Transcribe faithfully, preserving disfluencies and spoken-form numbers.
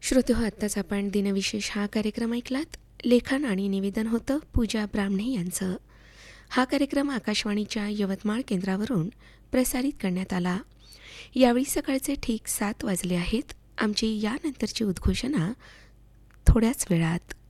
श्रोतेहो, आत्ताच आपण दिनविशेष हा कार्यक्रम ऐकलात. लेखन आणि निवेदन होतं पूजा ब्राह्मणे यांचं. हा कार्यक्रम आकाशवाणीच्या यवतमाळ केंद्रावरून प्रसारित करण्यात आला. यावेळी सकाळचे ठीक सात वाजले आहेत. आमची यानंतरची उद्घोषणा थोड्याच वेळात.